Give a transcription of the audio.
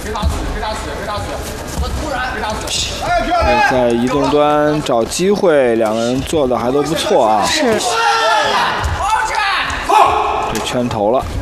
在移动端找机会，两个人做的还都不错啊。 是。 这圈投了。